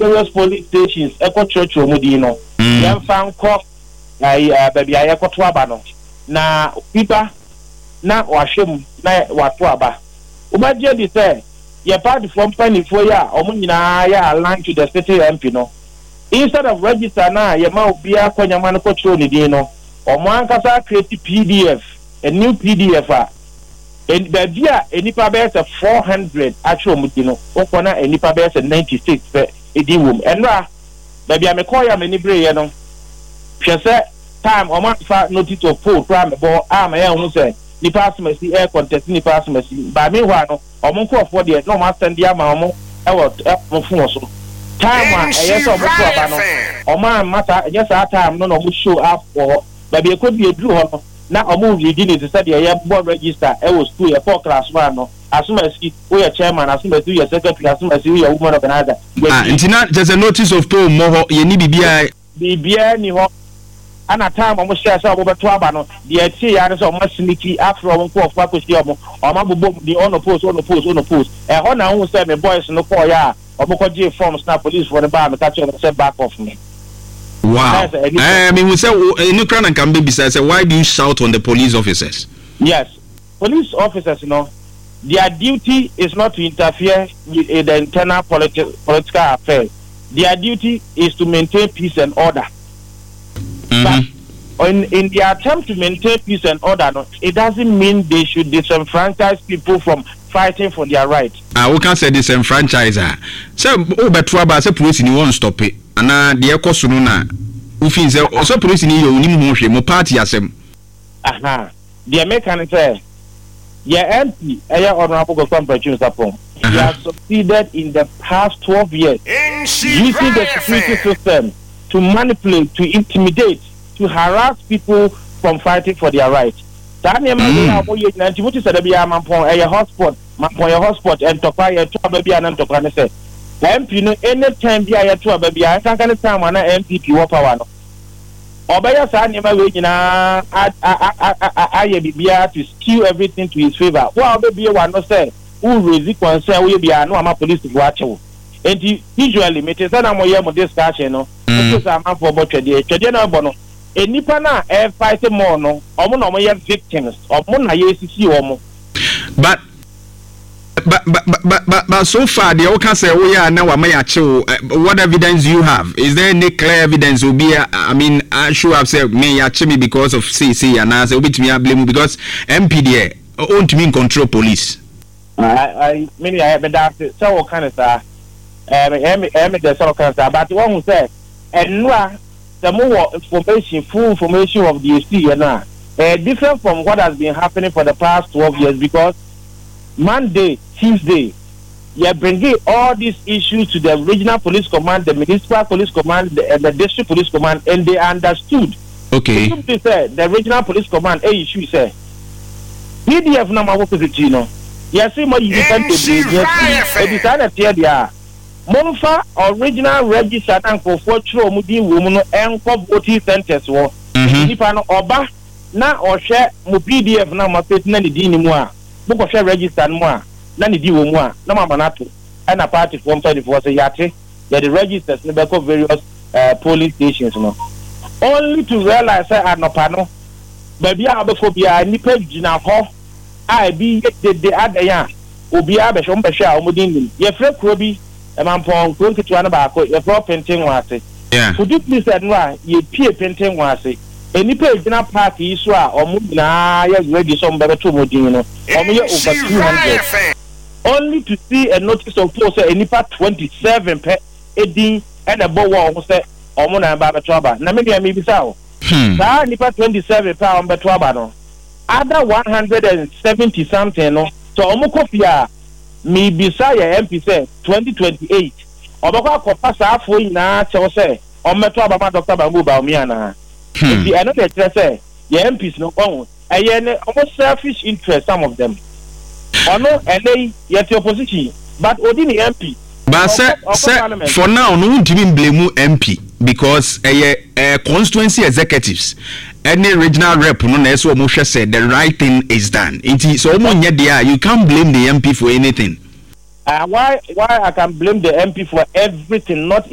various police stations echo church omudino yan fan ko baby ayeko to aba no na pipa na wahwem na wato aba umaje di say your party from penny for ya omunyina ya align to the city MP no instead of register na your ma obi akwanyama no control ni din no omo ankasa create PDF a new PDF and baby enipa be 400 actual mutino okona enipa be 96 edi wom enra baby amekoya mani breye no hwese time omo fa notice of poll pra me bo am ya hu say ni pass mercy air contest ni pass mercy ba me hwa no omo nko for there no ma send ya ma omo e wo fun so time a yes omo to aba no omo mata yes that time no omo show up for baby e ko bi edru ho no na omo reading it said ya board register e was school ya for class 1 no asumasi we ya chairman asumasi ya secretary asumasi we ya woman organizer intina there's a notice of poll mo ye ni bibia ni ho ana time omo share say obo beto aba no de tie ya so omo sneaky after omo ko of akosi omo bobo the on post e ho na hu say me boys no call ya omo ko je forms na police for the bar me catch say back off me. Wow. I mean, we say in Ukraine can be besides. Why do you shout on the police officers? Yes, police officers, you know, their duty is not to interfere with the internal political affairs. Their duty is to maintain peace and order. But in their attempt to maintain peace and order, no, it doesn't mean they should disenfranchise people from fighting for their rights. We can't say disenfranchise. So, say police ni won't stop it. Ana de ekoso no na ufin say so police ni yo ni mu hwe mo party asem the mechanic say your MP honorable Governor Sapon he has succeeded in the past 12 years using the security system to manipulate, to intimidate, to harass people from fighting for their rights. Tanya Maria Boye Nanti what is the bia mampon your hotspot and tokwa to baby and tokwa say MP no anytime bia ya to baby I can time na MPP wo power no obaya sa nyema we nyina aye bibia to skew everything to his favor wa baby wa no say who raise concern we bia no ama police go achewo and usually me say na mo ye mo discussion no because am for bo twede na bo no enipa na e fight more no omo na omo ye victims omo na ye sisi omo But so far the okay say we are now what evidence you have? Is there any clear evidence will be I mean I should have said me me because of CC and I say bit me blame because MPD own to mean control police. I mean I have that so kind of the so kind of but one who say and the more information full information of the SC now different from what has been happening for the past 12 years because Monday, Tuesday, you're bringing all these issues to the regional police command, the municipal police command, and the district police command, and they understood. Okay. The regional police command, issue say, PDF number what is it, you know? Yes, see, what you defend the decided here they are. Monfa original register and for true mudi woman and voting centers war. Nipano oba na or share mu PDF number page na di ni mu a. Book share register mo na ni di wo mu a na mama nato and a party from 24 say yate the registers ne be ko various police stations no only to realize say anopa no baby a be fo bia ni page gina ho I be the adaya obi a be hwe mbe hwe a omodin nim ye frɛ kuro bi e man pon ko nketua na ba ko ye frɛ painting wase could you please admire ye pie painting wase any page na park yi so a omo na ya ready so mbe to modin no omo ye over 200 only to see a notice of post any part 27 per edin and a bow wall say omo na ba beto aba na me bi sa o sa ni part 27 per on beto aba no other 170 something no so omo kofia me bi sa ya MP say 2028 obakwa akopa sa afo nyina che wo say omo beto aba ma Dr. Bambu ba omi ana the another say the MPs no on almost selfish interest some of them ono ene yet opposition but odini MP but say for now no ntimi blame MP because constituency executives any regional rep no na so mo hwe say the right thing is done so mo nya there you can't blame the MP for anything why I can blame the MP for everything not